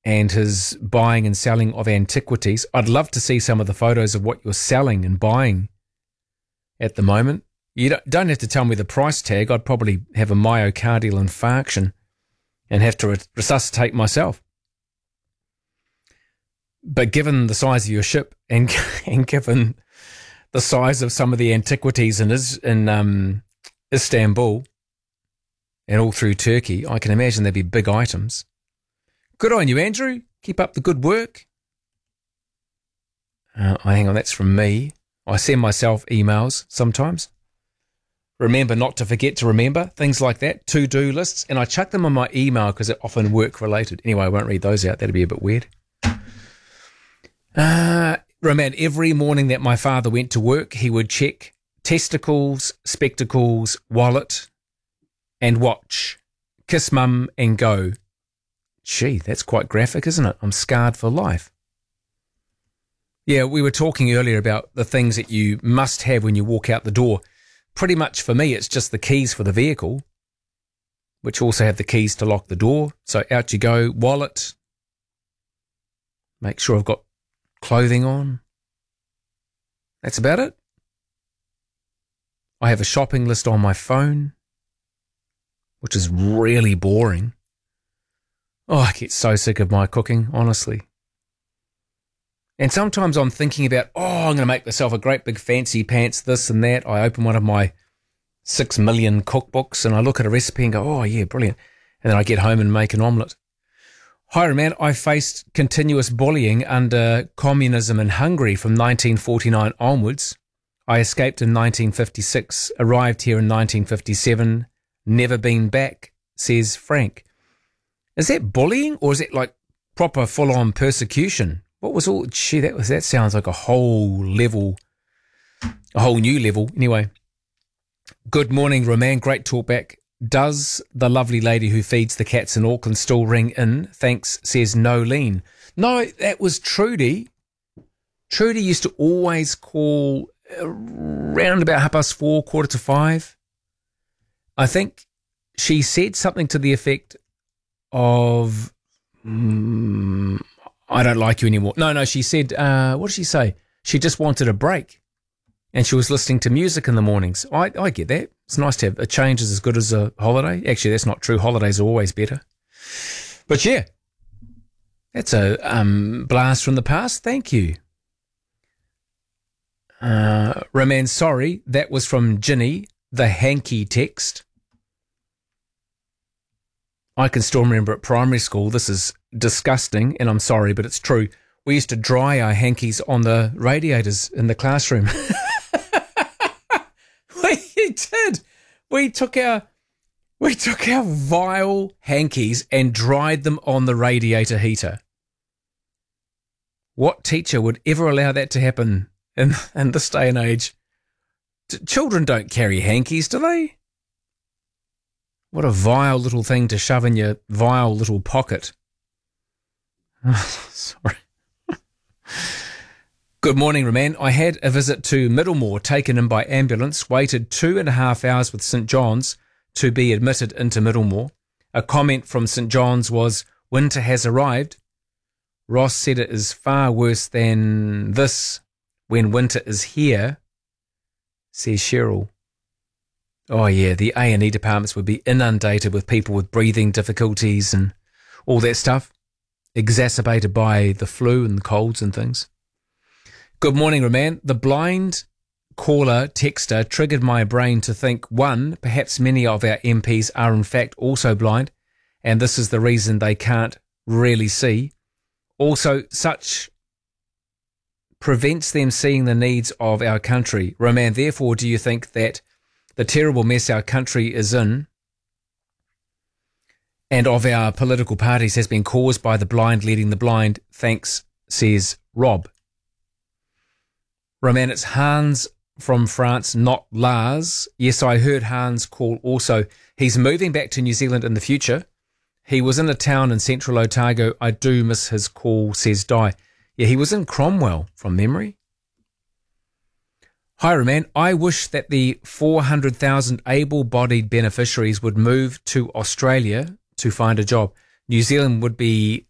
and his buying and selling of antiquities. I'd love to see some of the photos of what you're selling and buying at the moment. You don't have to tell me the price tag. I'd probably have a myocardial infarction and have to resuscitate myself. But given the size of your ship and given the size of some of the antiquities in Istanbul and all through Turkey, I can imagine there'd be big items. Good on you, Andrew. Keep up the good work. Hang on, that's from me. I send myself emails sometimes. Remember not to forget to remember, things like that, to-do lists, and I chuck them on my email because they're often work-related. Anyway, I won't read those out. That'd be a bit weird. Roman, every morning that my father went to work, he would check testicles, spectacles, wallet, and watch. Kiss mum and go. Gee, that's quite graphic, isn't it? I'm scarred for life. Yeah, we were talking earlier about the things that you must have when you walk out the door. Pretty much for me, it's just the keys for the vehicle, which also have the keys to lock the door. So out you go, wallet. Make sure I've got clothing on. That's about it. I have a shopping list on my phone, which is really boring. Oh, I get so sick of my cooking, honestly. And sometimes I'm thinking about, I'm going to make myself a great big fancy pants, this and that. I open one of my 6 million cookbooks and I look at a recipe and go, oh, yeah, brilliant. And then I get home and make an omelette. Hi, Roman. I faced continuous bullying under communism in Hungary from 1949 onwards. I escaped in 1956, arrived here in 1957, never been back, says Frank. Is that bullying or is it like proper full-on persecution? What was all... Gee, that sounds like a whole new level. Anyway, good morning, Roman. Great talk back. Does the lovely lady who feeds the cats in Auckland still ring in? Thanks, says Nolene. No, that was Trudy. Trudy used to always call around about 4:30, 4:45. I think she said something to the effect of, I don't like you anymore. No, she said, what did she say? She just wanted a break. And she was listening to music in the mornings. I get that. It's nice to have a change is as good as a holiday. Actually, that's not true. Holidays are always better. But yeah, that's a blast from the past. Thank you. Roman, sorry, that was from Ginny, the hanky text. I can still remember at primary school, this is disgusting, and I'm sorry, but it's true. We used to dry our hankies on the radiators in the classroom. We did. We took our vile hankies and dried them on the radiator heater. What teacher would ever allow that to happen in this day and age? Children don't carry hankies, do they? What a vile little thing to shove in your vile little pocket. Sorry. Good morning, Roman. I had a visit to Middlemore, taken in by ambulance, waited 2.5 hours with St John's to be admitted into Middlemore. A comment from St John's was, winter has arrived. Ross said it is far worse than this when winter is here, says Cheryl. Oh yeah, the A&E departments would be inundated with people with breathing difficulties and all that stuff, exacerbated by the flu and colds and things. Good morning, Roman. The blind caller texter triggered my brain to think, one, perhaps many of our MPs are in fact also blind, and this is the reason they can't really see. Also, such prevents them seeing the needs of our country. Roman, therefore, do you think that the terrible mess our country is in and of our political parties has been caused by the blind leading the blind? Thanks, says Rob. Roman, it's Hans from France, not Lars. Yes, I heard Hans call also. He's moving back to New Zealand in the future. He was in a town in central Otago. I do miss his call, says Di. Yeah, he was in Cromwell, from memory. Hi, Roman. I wish that the 400,000 able-bodied beneficiaries would move to Australia to find a job. New Zealand would be